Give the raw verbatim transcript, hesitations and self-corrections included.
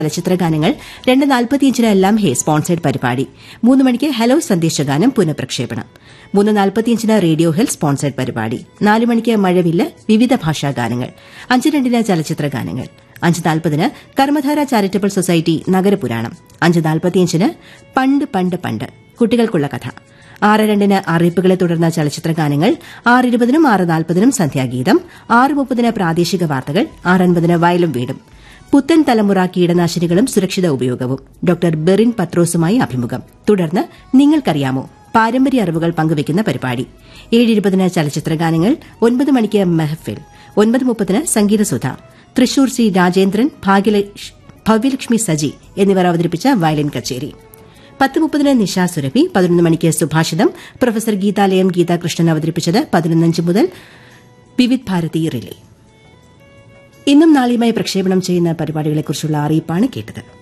ചലച്ചിത്ര ഗാനങ്ങൾ രണ്ട് നാൽപ്പത്തിയഞ്ചിന് എല്ലാം ഹേ സ്പോൺസേഡ് പരിപാടി. മൂന്ന് മണിക്ക് ഹലോ സന്ദേശഗാനം പുനഃപ്രക്ഷേപണം. മൂന്ന് നാൽപ്പത്തിയഞ്ചിന് റേഡിയോ ഹെൽത്ത് സ്പോൺസേഡ് പരിപാടി. നാല് മണിക്ക് മഴവില്ല് വിവിധ ഭാഷാ ഗാനങ്ങൾ. അഞ്ച് രണ്ടിന് ചലച്ചിത്ര ഗാനങ്ങൾ. അഞ്ച് നാൽപ്പതിന് കർമ്മധാര ചാരിറ്റബിൾ സൊസൈറ്റി നഗരപുരാണം. അഞ്ച് നാൽപ്പത്തിയഞ്ചിന് പണ്ട് പണ്ട് പണ്ട് കുട്ടികൾക്കുള്ള കഥ. ആറ് രണ്ടിന് അറിയിപ്പുകളെ തുടർന്ന ചലച്ചിത്ര ഗാനങ്ങൾ. ആറ് ഇരുപതിനും ആറ് നാൽപ്പതിനും സന്ധ്യാഗീതം. ആറ് മുപ്പതിന് പ്രാദേശിക വാർത്തകൾ. ആറ് അൻപതിന് വയലും വീടും. പുത്തൻ തലമുറ കീടനാശിനികളും സുരക്ഷിത ഉപയോഗവും ഡോക്ടർ ബെറിൻ പത്രോസുമായി അഭിമുഖം. തുടർന്ന് നിങ്ങൾക്കറിയാമോ പാരമ്പര്യ അറിവുകൾ പങ്കുവയ്ക്കുന്ന പരിപാടി. ഏഴ് ഇരുപതിന് ചലച്ചിത്ര ഗാനങ്ങൾ. ഒൻപത് മണിക്ക് മെഹഫിൽ. ഒൻപത് മുപ്പതിന് സംഗീതസുധ. തൃശൂർ സി രാജേന്ദ്രൻ, ഭവ്യലക്ഷ്മി സജി എന്നിവർ അവതരിപ്പിച്ച വയലിൻ കച്ചേരി. പത്ത് മുപ്പതിന് നിശാ സുരഭി. പതിനൊന്ന് മണിക്ക് സുഭാഷിതം. പ്രൊഫസർ ഗീതാലയം ഗീതാകൃഷ്ണൻ അവതരിപ്പിച്ചത്. പതിനൊന്നഞ്ച് മുതൽ വിവിധ് ഭാരതി റിലേ. ഇന്നും നാളെയുമായി പ്രക്ഷേപണം ചെയ്യുന്ന പരിപാടികളെക്കുറിച്ചുള്ള അറിയിപ്പാണ് കേട്ടത്.